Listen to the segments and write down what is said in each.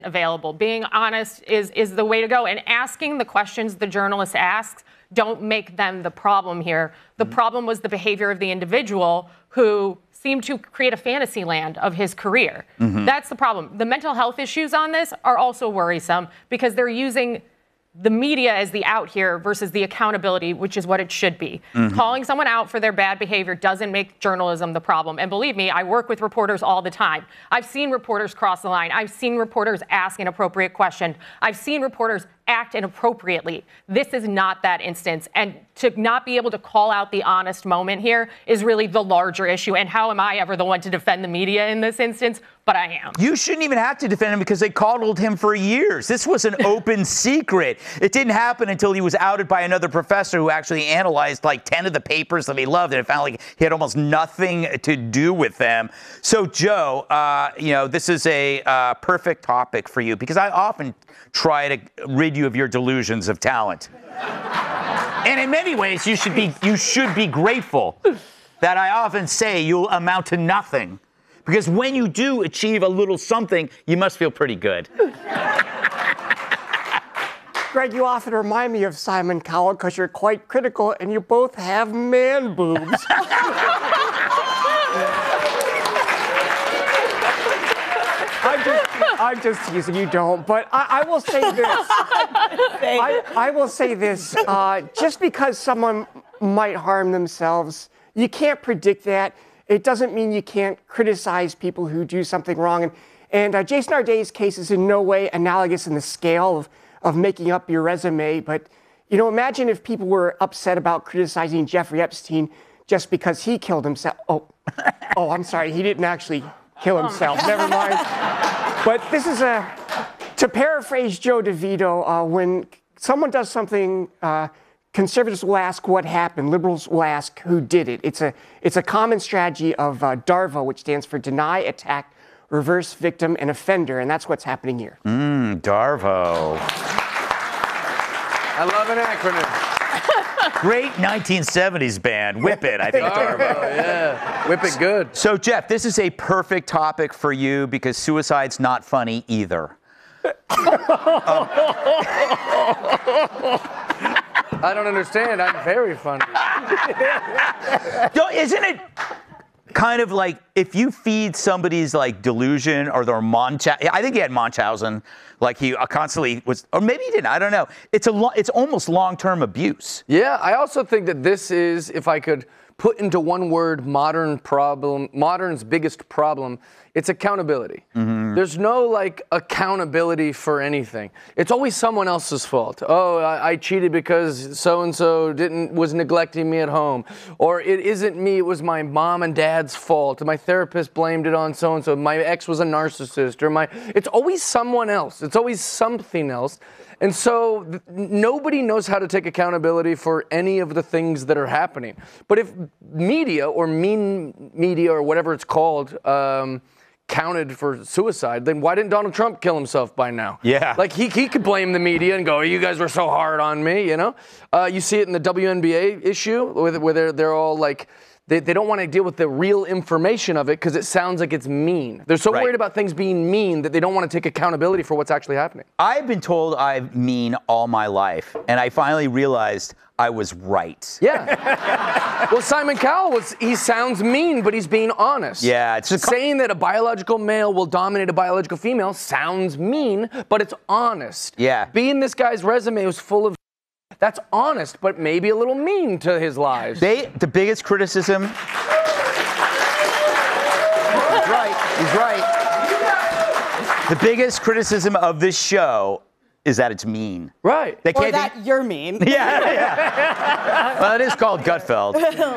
available. Being honest is the way to go. And asking the questions the journalist asks don't make them the problem here. The problem was the behavior of the individual who seemed to create a fantasy land of his career. That's the problem. The mental health issues on this are also worrisome because they're using the media as the out here versus the accountability, which is what it should be. Calling someone out for their bad behavior doesn't make journalism the problem. And believe me, I work with reporters all the time. I've seen reporters cross the line. I've seen reporters ask inappropriate questions. I've seen reporters act inappropriately. This is not that instance. And to not be able to call out the honest moment here is really the larger issue. And how am I ever the one to defend the media in this instance? But I am. You shouldn't even have to defend him because they coddled him for years. This was an open secret. It didn't happen until he was outed by another professor who actually analyzed like 10 of the papers that he loved, and it found like he had almost nothing to do with them. So, Joe, this is a perfect topic for you because I often try to rid you of your delusions of talent. And in many ways, you should be grateful that I often say you'll amount to nothing. Because when you do achieve a little something, you must feel pretty good. Greg, you often remind me of Simon Cowell because you're quite critical and you both have man boobs. I'm just teasing, you don't. But I will say this. I will say this. Just because someone might harm themselves, you can't predict that. It doesn't mean you can't criticize people who do something wrong. And Jason Arday's case is in no way analogous in the scale of making up your resume. But, imagine if people were upset about criticizing Jeffrey Epstein just because he killed himself. Oh, I'm sorry. He didn't actually kill himself. Never mind. But this is to paraphrase Joe DeVito, when someone does something, conservatives will ask what happened. Liberals will ask who did it. It's a common strategy of DARVO, which stands for deny, attack, reverse, victim, and offender. And that's what's happening here. DARVO. I love an acronym. Great 1970s band. Whip It, I think. DARVO, yeah. Whip It good. So, Jeff, this is a perfect topic for you because suicide's not funny either. I don't understand. I'm very funny. Isn't it kind of like if you feed somebody's like delusion or their I think he had Munchausen, like he constantly was, or maybe he didn't. I don't know. It's almost long-term abuse. Yeah, I also think that this is, if I could put into one word, modern's biggest problem, it's accountability. There's no accountability for anything. It's always someone else's fault. Oh, I cheated because so-and-so was neglecting me at home. Or it isn't me, it was my mom and dad's fault. My therapist blamed it on so-and-so. My ex was a narcissist. It's always someone else. It's always something else. And so nobody knows how to take accountability for any of the things that are happening. But if media or mean media or whatever it's called counted for suicide, then why didn't Donald Trump kill himself by now? Yeah. He could blame the media and go, you guys were so hard on me, You see it in the WNBA issue where they're all like, they don't want to deal with the real information of it because it sounds like it's mean. They're so worried about things being mean that they don't want to take accountability for what's actually happening. I've been told I'm mean all my life, and I finally realized I was right. Yeah. Well, Simon Cowell he sounds mean, but he's being honest. Yeah. It's saying that a biological male will dominate a biological female sounds mean, but it's honest. Yeah. Being this guy's resume was full of that's honest, but maybe a little mean to his lives. The biggest criticism. He's right. The biggest criticism of this show is that it's mean. Right. Or that you're mean. Yeah. Well, it is called Gutfeld.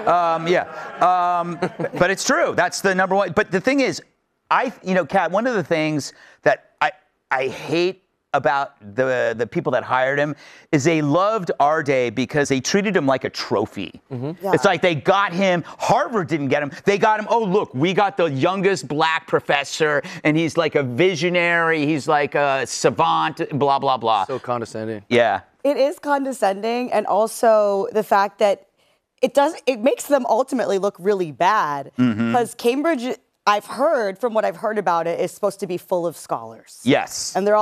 But it's true. That's the number one. But the thing is, Kat, one of the things that I hate about the people that hired him is they loved Arday because they treated him like a trophy. Yeah. It's like they got him. Harvard didn't get him. They got him. Oh, look, we got the youngest black professor, and he's like a visionary. He's like a savant, blah, blah, blah. So condescending. Yeah. It is condescending, and also the fact that it makes them ultimately look really bad because Cambridge I've heard, from what I've heard about it, is supposed to be full of scholars. Yes. And they're all